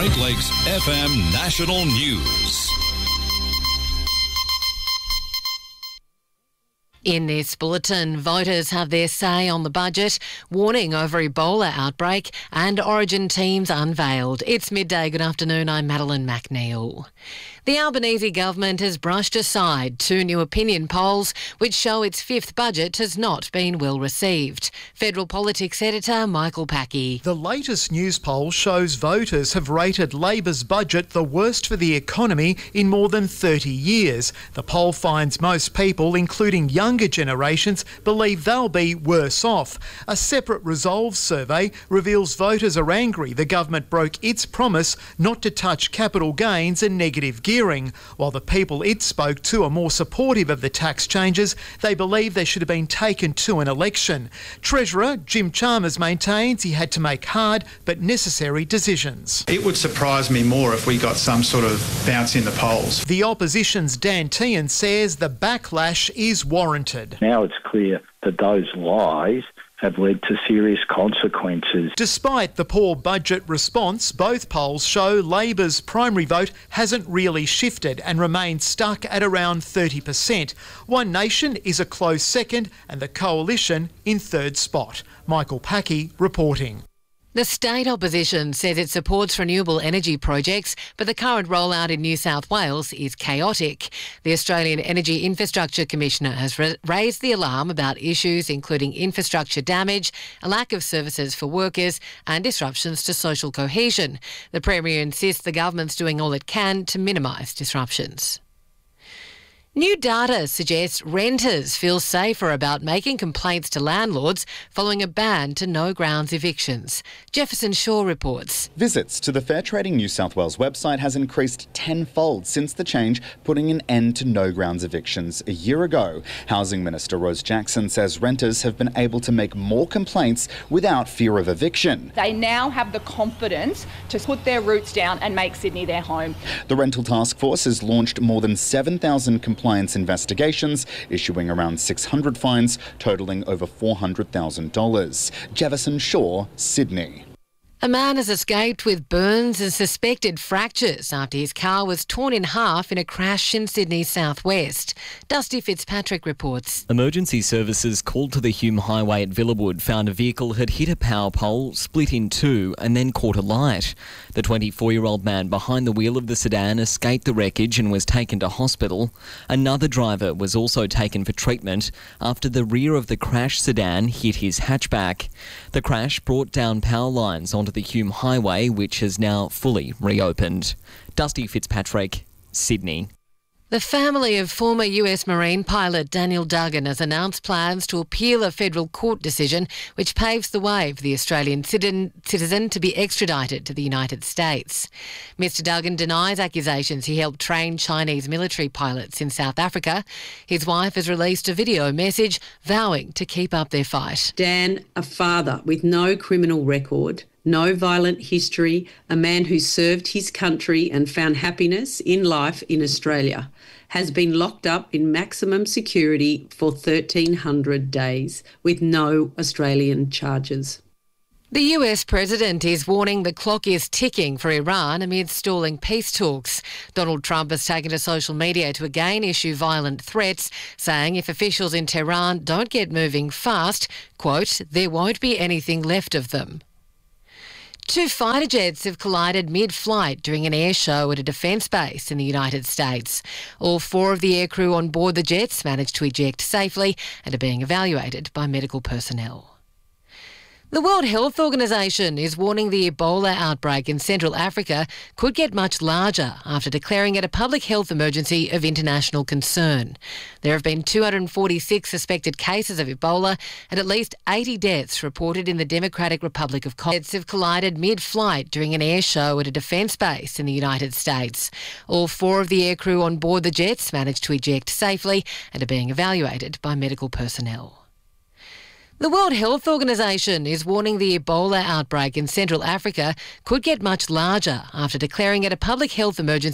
Great Lakes FM National News. In this bulletin, voters have their say on the budget, warning over Ebola outbreak and Origin teams unveiled. It's midday. Good afternoon. I'm Madeline McNeil. The Albanese government has brushed aside two new opinion polls which show its fifth budget has not been well received. Federal Politics editor Michael Packey. The latest news poll shows voters have rated Labor's budget the worst for the economy in more than 30 years. The poll finds most people, including younger generations, believe they'll be worse off. A separate Resolve survey reveals voters are angry the government broke its promise not to touch capital gains and negative gearing. While the people it spoke to are more supportive of the tax changes, they believe they should have been taken to an election. Treasurer Jim Chalmers maintains he had to make hard but necessary decisions. It would surprise me more if we got some sort of bounce in the polls. The opposition's Dan Tehan says the backlash is warranted. Now it's clear that those lies have led to serious consequences. Despite the poor budget response, both polls show Labor's primary vote hasn't really shifted and remains stuck at around 30%. One Nation is a close second and the Coalition in third spot. Michael Packey reporting. The state opposition says it supports renewable energy projects, but the current rollout in New South Wales is chaotic. The Australian Energy Infrastructure Commissioner has raised the alarm about issues including infrastructure damage, a lack of services for workers and disruptions to social cohesion. The Premier insists the government's doing all it can to minimise disruptions. New data suggests renters feel safer about making complaints to landlords following a ban to no-grounds evictions. Jefferson Shaw reports. Visits to the Fair Trading New South Wales website has increased tenfold since the change, putting an end to no-grounds evictions a year ago. Housing Minister Rose Jackson says renters have been able to make more complaints without fear of eviction. They now have the confidence to put their roots down and make Sydney their home. The Rental Task Force has launched more than 7,000 complaints investigations, issuing around 600 fines, totalling over $400,000. Jefferson Shaw, Sydney. A man has escaped with burns and suspected fractures after his car was torn in half in a crash in Sydney's southwest. Dusty Fitzpatrick reports. Emergency services called to the Hume Highway at Villawood found a vehicle had hit a power pole, split in two and then caught alight. The 24-year-old man behind the wheel of the sedan escaped the wreckage and was taken to hospital. Another driver was also taken for treatment after the rear of the crashed sedan hit his hatchback. The crash brought down power lines onto the Hume Highway, which has now fully reopened. Dusty Fitzpatrick, Sydney. The family of former US Marine pilot Daniel Duggan has announced plans to appeal a federal court decision which paves the way for the Australian citizen to be extradited to the United States. Mr Duggan denies accusations he helped train Chinese military pilots in South Africa. His wife has released a video message vowing to keep up their fight. Dan, a father with no criminal record, no violent history, a man who served his country and found happiness in life in Australia, has been locked up in maximum security for 1,300 days with no Australian charges. The US president is warning the clock is ticking for Iran amid stalling peace talks. Donald Trump has taken to social media to again issue violent threats, saying if officials in Tehran don't get moving fast, quote, there won't be anything left of them. Two fighter jets have collided mid-flight during an air show at a defence base in the United States. All four of the aircrew on board the jets managed to eject safely and are being evaluated by medical personnel. The World Health Organization is warning the Ebola outbreak in Central Africa could get much larger after declaring it a public health emergency of international concern. There have been 246 suspected cases of Ebola and at least 80 deaths reported in the Democratic Republic of Congo. Jets have collided mid-flight during an air show at a defence base in the United States. All four of the aircrew on board the jets managed to eject safely and are being evaluated by medical personnel. The World Health Organization is warning the Ebola outbreak in Central Africa could get much larger after declaring it a public health emergency